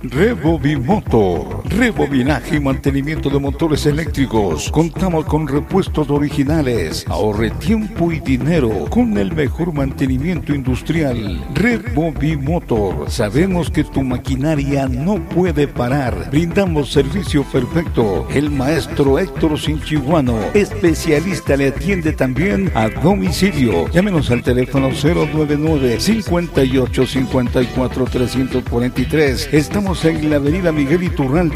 Rebobimotor, rebobinaje y mantenimiento de motores eléctricos. Contamos con repuestos originales. Ahorre tiempo y dinero con el mejor mantenimiento industrial. Rebobimotor. Sabemos que tu maquinaria no puede parar. Brindamos servicio perfecto. El maestro Héctor Sinchihuano, especialista, le atiende también a domicilio. Llámenos al teléfono 099 58 54 343. Estamos en la avenida Miguel Iturralde